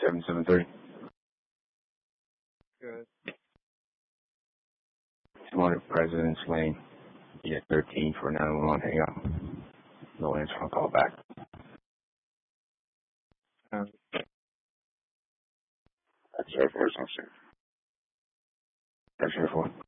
773. Good. 200 President's Lane. Yeah, 13 for 911. Hang up. No answer. I'll call back. That's our first officer. That's your phone.